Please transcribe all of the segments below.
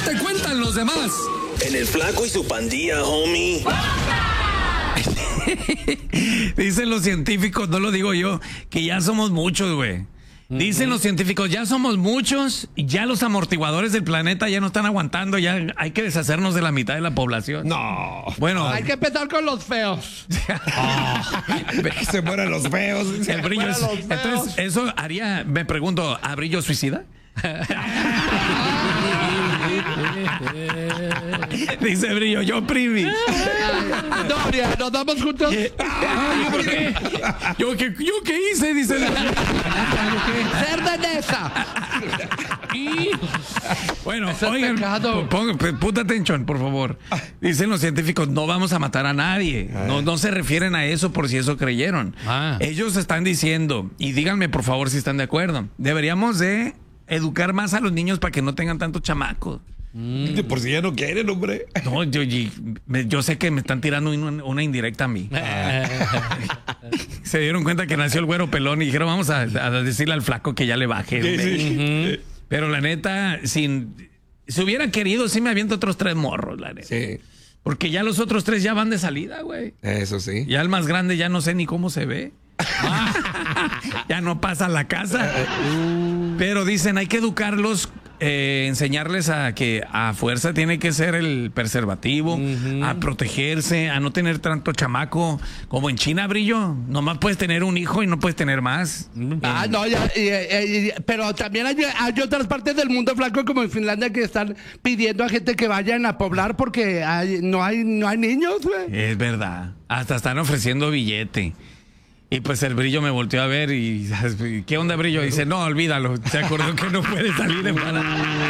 te cuentan los demás? En el Flaco y su pandilla, homie. Dicen los científicos, no lo digo yo, que ya somos muchos, güey. Dicen los científicos, ya somos muchos, ya los amortiguadores del planeta ya no están aguantando, ya hay que deshacernos de la mitad de la población. No. Bueno, Hay que empezar con los feos. Que se mueran los feos. el brillo es, Fuera los feos. entonces, eso haría, me pregunto, ¿a brillo suicida? Dice Brillo, yo primi. Doria, ¿nos damos juntos? ¿Por qué? ¿Yo qué hice? Dice. Ser de Nesa. Bueno, Eso es oigan, pecado. puta atención, por favor. Dicen los científicos, no vamos a matar a nadie. No se refieren a eso por si eso creyeron. Ellos están diciendo, y díganme por favor si están de acuerdo, deberíamos de educar más a los niños para que no tengan tantos chamacos. De por si ya no quieren, hombre. No, yo sé que me están tirando una indirecta a mí. Se dieron cuenta que nació el güero pelón y dijeron, vamos a decirle al flaco que ya le baje. Sí. Pero la neta, si hubiera querido, sí me aviento otros 3 morros, la neta. Sí. Porque ya los otros 3 ya van de salida, güey. Eso sí. Ya el más grande ya no sé ni cómo se ve. Ya no pasa a la casa. Pero dicen, hay que educarlos, enseñarles a que a fuerza tiene que ser el preservativo, a protegerse, a no tener tanto chamaco. Como en China, Brillo, nomás puedes tener un hijo y no puedes tener más. No, ya, pero también hay otras partes del mundo, Flaco, como en Finlandia, que están pidiendo a gente que vayan a poblar porque no hay niños, güey. Es verdad. Hasta están ofreciendo billete. Y pues el Brillo me volteó a ver y ¿qué onda, Brillo? Y dice, no, olvídalo. Se acordó que no puede salir de para.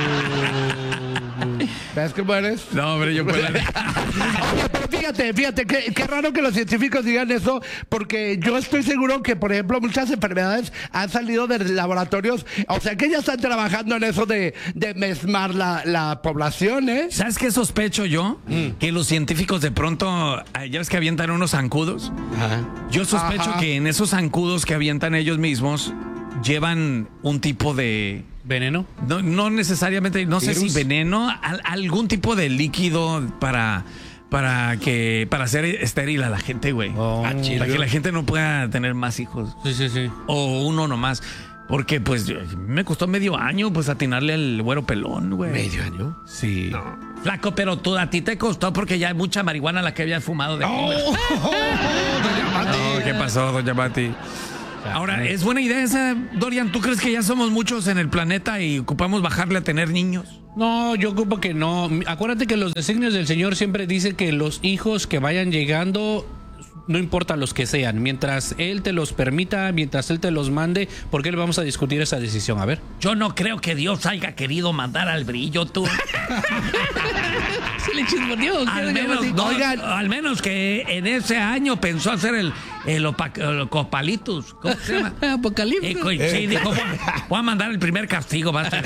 ¿Ves cómo eres? No, Brillo, pues. Oye, pero fíjate, qué raro que los científicos digan eso, porque yo estoy seguro que, por ejemplo, muchas enfermedades han salido de laboratorios, o sea que ya están trabajando en eso de mesmar la población, ¿eh? ¿Sabes qué sospecho yo? Que los científicos de pronto, ya ves que avientan unos zancudos. Yo sospecho que en esos zancudos que avientan ellos mismos llevan un tipo de... ¿Veneno? No necesariamente, no sé si veneno, algún tipo de líquido para hacer estéril a la gente, güey. Para que la gente no pueda tener más hijos. Sí. O uno nomás. Porque pues me costó medio año pues atinarle al güero pelón, güey. ¿Medio año? Sí. No. Flaco, pero a ti te costó porque ya hay mucha marihuana la que habías fumado de joven. No, ¿qué pasó, doña Mati? Ahora, ¿es buena idea esa, Dorian? ¿Tú crees que ya somos muchos en el planeta y ocupamos bajarle a tener niños? No, yo ocupo que no. Acuérdate que los designios del Señor siempre dicen que los hijos que vayan llegando, no importa los que sean, mientras Él te los permita, mientras Él te los mande, ¿por qué le vamos a discutir esa decisión? A ver. Yo no creo que Dios haya querido mandar al Brillo, tú. Se le chismoteó. Al menos que en ese año pensó hacer el Copalitus. ¿Cómo se llama? Apocalipsis. Sí, dijo, voy a mandar el primer castigo. Basta.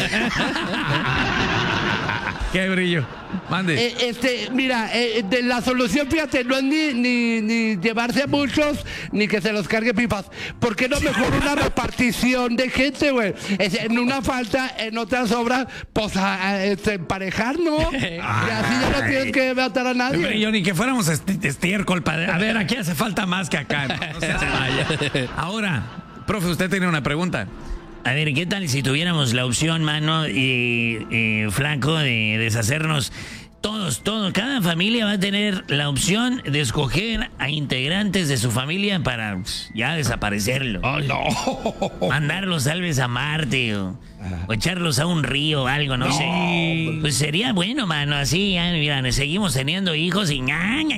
¿Qué, Brillo? Mande. Mira, la solución, fíjate, no es ni llevarse a muchos, ni que se los cargue pipas. ¿Por qué no mejor una repartición de gente, güey? En una falta, en otras obras, pues emparejar, ¿no? Y así ya no tienes que matar a nadie. Brillo, ni que fuéramos estiércol. A ver, aquí hace falta más que acá. No se vaya. Ahora, profe, usted tiene una pregunta. A ver, ¿qué tal si tuviéramos la opción, mano, Flaco, de deshacernos todos, cada familia va a tener la opción de escoger a integrantes de su familia para ya desaparecerlo? ¡Oh, no! Mandarlos tal vez a Marte o echarlos a un río o algo, no sé. Pues sería bueno, mano, así, ya, mira, seguimos teniendo hijos y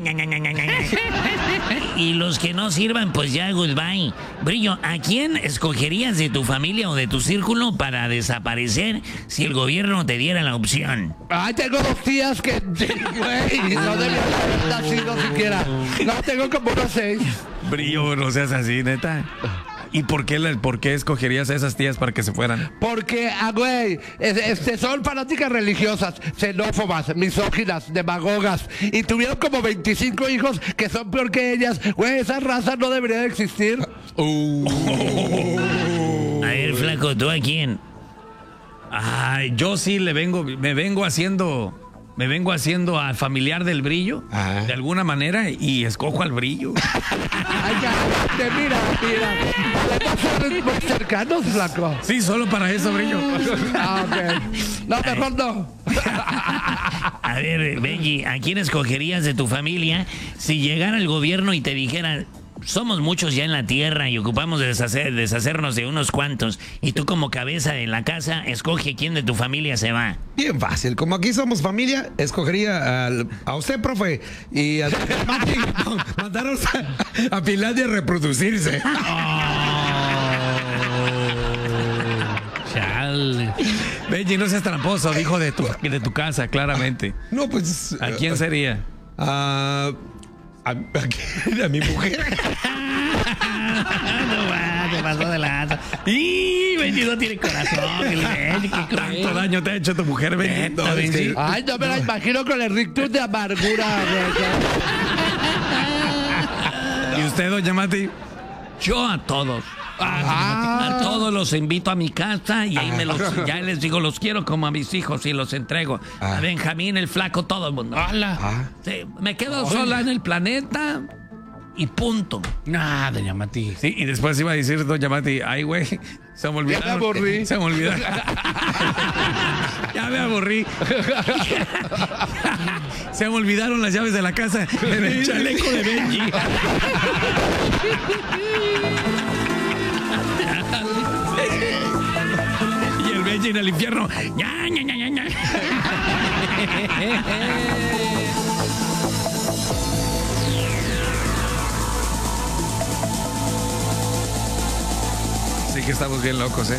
y los que no sirvan, pues ya, goodbye. Brillo, ¿a quién escogerías de tu familia o de tu círculo para desaparecer si el gobierno te diera la opción? Ay, tengo 2 tías que, güey, no deberían haber nacido siquiera. No, tengo como unos 6. Brillo, no seas así, neta. ¿Y por qué escogerías a esas tías para que se fueran? Porque, güey, son fanáticas religiosas, xenófobas, misóginas, demagogas, y tuvieron como 25 hijos que son peor que ellas. Güey, esa raza no debería de existir. A ver, Flaco, ¿tú a quién? Ay, yo sí me vengo haciendo al familiar del brillo, de alguna manera, y escojo al brillo. Ay, cállate, mira. ¿Podemos ser muy cercanos, flaco? Sí, solo para eso, brillo. Ah, ok. No, mejor no. A ver, Benji, ¿a quién escogerías de tu familia si llegara el gobierno y te dijera, somos muchos ya en la tierra y ocupamos de deshacernos de unos cuantos, y tú como cabeza de la casa, escoge quién de tu familia se va? Bien fácil. Como aquí somos familia, escogería a usted, profe, y a Mati, mandaros a Finlandia a reproducirse. Chale. Benji, no seas tramposo, dijo de tu casa, claramente. No, pues... ¿A quién sería? A mi mujer. No va, te pasó de lanza. ¡Y Benji no tiene corazón! El Benji, qué cruel. Tanto daño te ha hecho tu mujer, Benji. No, es que- Ay, no me la imagino con el rictus de amargura. ¿Y usted, doña Mati? Yo a todos. A todos los invito a mi casa y ahí ya les digo, los quiero como a mis hijos y los entrego. A Benjamín, el flaco, todo el mundo. ¡Hala! Sí, me quedo sola en el planeta y punto. Nah, doña Mati. Sí, y después iba a decir doña Mati, ay, güey, se me olvidaron. Ya me aburrí. Se me olvidaron. Ya me aburrí. Se me olvidaron las llaves de la casa en el chaleco de Benji. Y el Benji en el infierno. ña, ña, ña, ña, ña. Sí que estamos bien locos, ¿eh?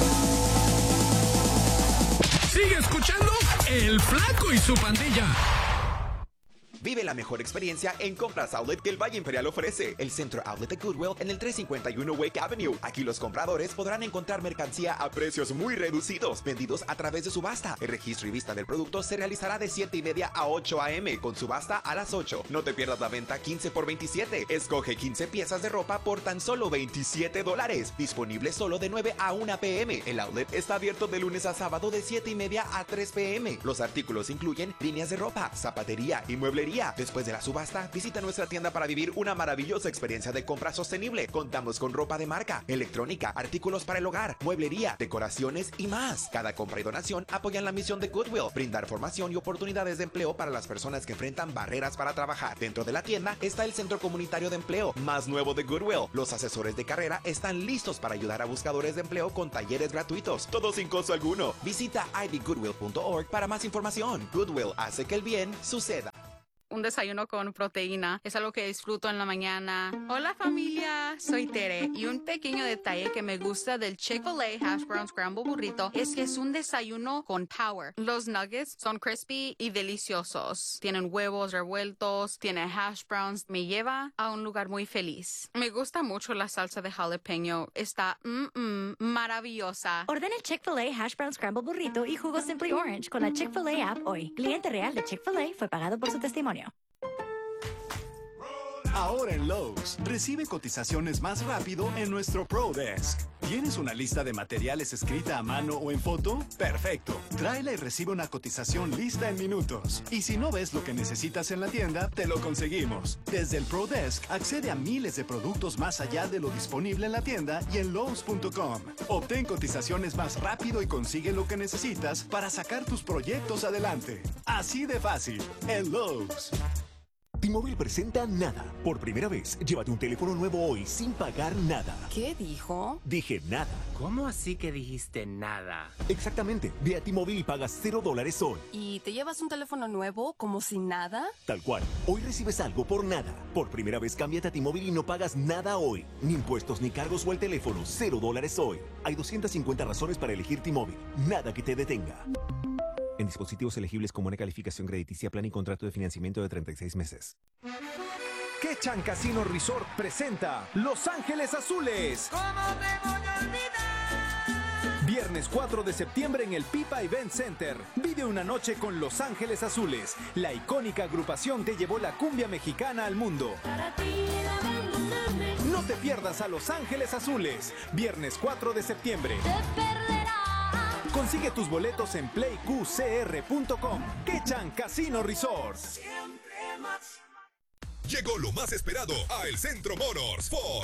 Sigue escuchando El Flaco y su Pandilla. Vive la mejor experiencia en Compras Outlet que el Valle Imperial ofrece. El centro outlet de Goodwill en el 351 Wake Avenue. Aquí los compradores podrán encontrar mercancía a precios muy reducidos, vendidos a través de subasta. El registro y vista del producto se realizará de 7:30 a 8 a.m. con subasta a las 8. No te pierdas la venta 15 por 27. Escoge 15 piezas de ropa por tan solo $27. Disponible solo de 9 a 1 p.m. El outlet está abierto de lunes a sábado de 7:30 a 3 p.m. Los artículos incluyen líneas de ropa, zapatería y mueblería. Después de la subasta, visita nuestra tienda para vivir una maravillosa experiencia de compra sostenible. Contamos con ropa de marca, electrónica, artículos para el hogar, mueblería, decoraciones y más. Cada compra y donación apoyan la misión de Goodwill, brindar formación y oportunidades de empleo para las personas que enfrentan barreras para trabajar. Dentro de la tienda está el Centro Comunitario de Empleo, más nuevo de Goodwill. Los asesores de carrera están listos para ayudar a buscadores de empleo con talleres gratuitos, todo sin costo alguno. Visita ivygoodwill.org para más información. Goodwill hace que el bien suceda. Un desayuno con proteína es algo que disfruto en la mañana. Hola familia, soy Tere y un pequeño detalle que me gusta del Chick-fil-A Hash Brown Scramble Burrito es que es un desayuno con power. Los nuggets son crispy y deliciosos. Tienen huevos revueltos, tiene hash browns. Me lleva a un lugar muy feliz. Me gusta mucho la salsa de jalapeño. Está maravillosa. Ordena el Chick-fil-A Hash Brown Scramble Burrito y jugo Simply Orange con la Chick-fil-A app hoy. Cliente real de Chick-fil-A fue pagado por su testimonio. Ahora en Lowe's, recibe cotizaciones más rápido en nuestro Pro Desk. ¿Tienes una lista de materiales escrita a mano o en foto? Perfecto. Tráela y recibe una cotización lista en minutos. Y si no ves lo que necesitas en la tienda, te lo conseguimos. Desde el Pro Desk, accede a miles de productos más allá de lo disponible en la tienda y en Lowe's.com. Obtén cotizaciones más rápido y consigue lo que necesitas para sacar tus proyectos adelante. Así de fácil, en Lowe's. T-Mobile presenta Nada. Por primera vez, llévate un teléfono nuevo hoy sin pagar nada. ¿Qué dijo? Dije nada. ¿Cómo así que dijiste nada? Exactamente. Ve a T-Mobile y pagas $0 hoy. ¿Y te llevas un teléfono nuevo como si nada? Tal cual. Hoy recibes algo por nada. Por primera vez, cámbiate a T-Mobile y no pagas nada hoy. Ni impuestos, ni cargos o el teléfono. $0 hoy. Hay 250 razones para elegir T-Mobile. Nada que te detenga. En dispositivos elegibles con buena calificación crediticia, plan y contrato de financiamiento de 36 meses. Quechan Casino Resort presenta Los Ángeles Azules. ¿Cómo te voy a olvidar? Viernes 4 de septiembre en el Pipa Event Center. Vive una noche con Los Ángeles Azules, la icónica agrupación que llevó la cumbia mexicana al mundo. No te pierdas a Los Ángeles Azules. Viernes 4 de septiembre. Con Consigue tus boletos en playqcr.com. Quechan Casino Resort. Llegó lo más esperado a El Centro Motors Ford.